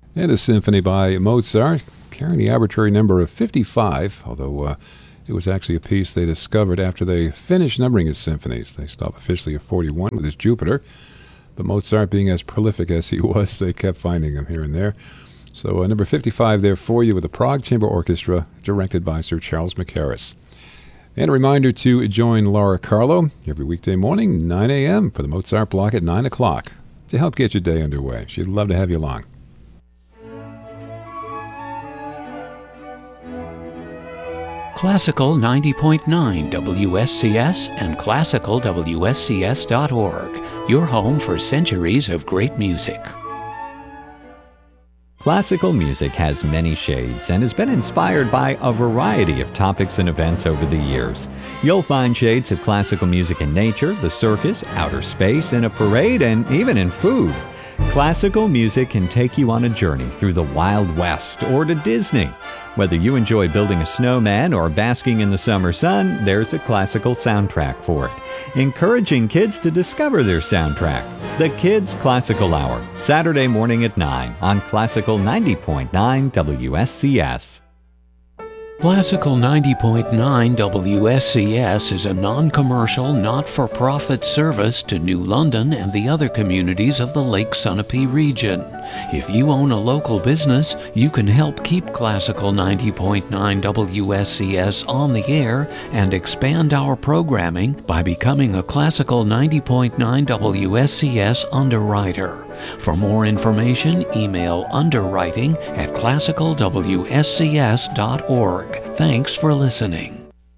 And a symphony by Mozart, carrying the arbitrary number of 55, although it was actually a piece they discovered after they finished numbering his symphonies. They stopped officially at 41 with his Jupiter, but Mozart being as prolific as he was, they kept finding them here and there. So number 55 there for you with the Prague Chamber Orchestra, directed by Sir Charles Mackerras. And a reminder to join Laura Carlo every weekday morning, 9 a.m. for the Mozart block at 9 o'clock to help get your day underway. She'd love to have you along. Classical 90.9 WSCS and classicalwscs.org, your home for centuries of great music. Classical music has many shades and has been inspired by a variety of topics and events over the years. You'll find shades of classical music in nature, the circus, outer space, in a parade, and even in food. Classical music can take you on a journey through the Wild West or to Disney. Whether you enjoy building a snowman or basking in the summer sun, there's a classical soundtrack for it. Encouraging kids to discover their soundtrack. The Kids Classical Hour, Saturday morning at 9 on Classical 90.9 WSCS. Classical 90.9 WSCS is a non-commercial, not-for-profit service to New London and the other communities of the Lake Sunapee region. If you own a local business, you can help keep Classical 90.9 WSCS on the air and expand our programming by becoming a Classical 90.9 WSCS underwriter. For more information, email underwriting@classicalwscs.org. Thanks for listening.